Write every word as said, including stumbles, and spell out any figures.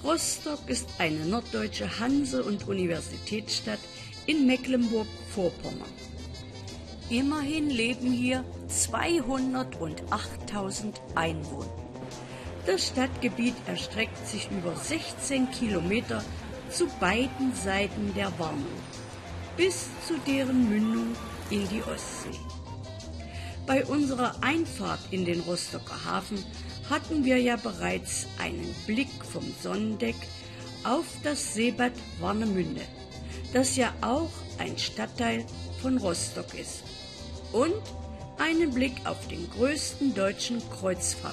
Rostock ist eine norddeutsche Hanse- und Universitätsstadt in Mecklenburg-Vorpommern. Immerhin leben hier zweihundertachttausend Einwohner. Das Stadtgebiet erstreckt sich über sechzehn Kilometer zu beiden Seiten der Warnow, bis zu deren Mündung in die Ostsee. Bei unserer Einfahrt in den Rostocker Hafen hatten wir ja bereits einen Blick vom Sonnendeck auf das Seebad Warnemünde, das ja auch ein Stadtteil von Rostock ist, und einen Blick auf den größten deutschen Kreuzfahrthafen